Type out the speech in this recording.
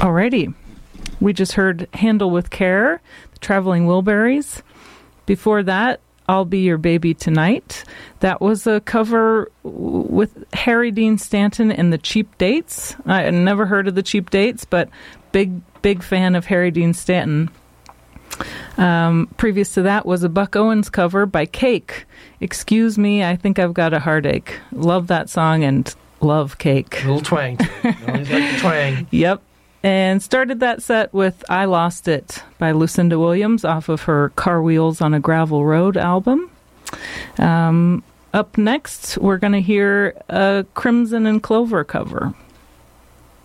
Alrighty. We just heard Handle with Care, the Traveling Wilburys. Before that, I'll Be Your Baby Tonight. That was a cover with Harry Dean Stanton and the Cheap Dates. I had never heard of the Cheap Dates, but big fan of Harry Dean Stanton. Previous to that was a Buck Owens cover by Cake. Excuse Me, I Think I've Got a Heartache. Love that song and love Cake. A little twang. Always like the twang. Yep. And started that set with I Lost It by Lucinda Williams off of her Car Wheels on a Gravel Road album. Up next, we're going to hear a Crimson and Clover cover.